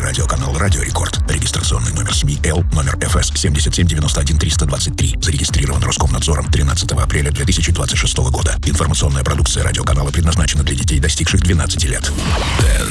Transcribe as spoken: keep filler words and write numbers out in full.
радиоканал «Радио Рекорд». Регистрационный номер СМИ Л, номер эф эс семь семь девять один три два три. Зарегистрирован Роскомнадзором тринадцатого апреля две тысячи двадцать шестого года. Информационная продукция радиоканала предназначена для детей, достигших двенадцати лет. Дэн